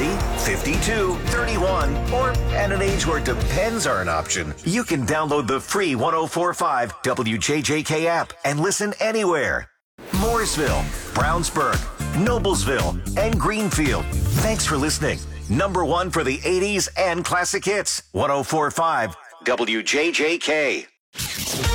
30, 52, 31, or at an age where depends are an option, you can download the free 104.5 WJJK app and listen anywhere. Mooresville, Brownsburg, Noblesville, and Greenfield. Thanks for listening. Number one for the 80s and classic hits. 104.5 WJJK.